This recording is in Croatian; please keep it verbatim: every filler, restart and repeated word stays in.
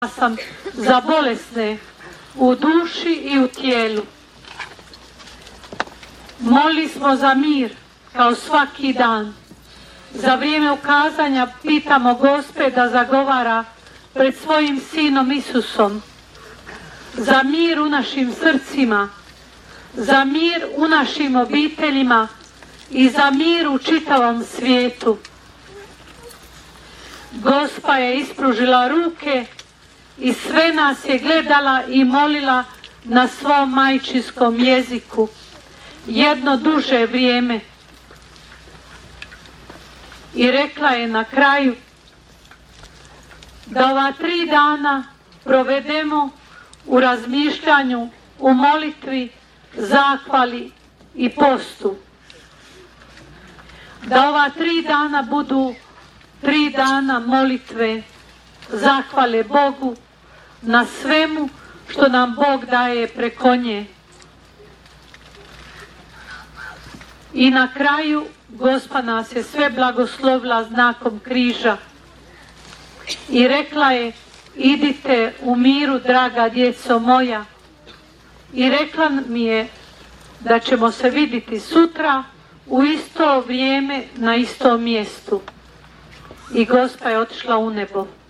sam za bolesne u duši i u tijelu. Molili smo za mir kao svaki dan. Za vrijeme ukazanja pitamo Gospe da zagovara pred svojim Sinom Isusom za mir u našim srcima, za mir u našim obiteljima i za mir u čitavom svijetu. Gospa je ispružila ruke i sve nas je gledala i molila na svom majčinskom jeziku jedno duže vrijeme. I rekla je na kraju da ova tri dana provedemo u razmišljanju, u molitvi, zahvali i postu. Da ova tri dana budu tri dana molitve, zahvale Bogu na svemu što nam Bog daje preko nje. I na kraju Gospa nas je sve blagoslovila znakom križa i rekla je: idite u miru, draga djeco moja. I rekla mi je da ćemo se vidjeti sutra u isto vrijeme na istom mjestu. I Gospa je otišla u nebo.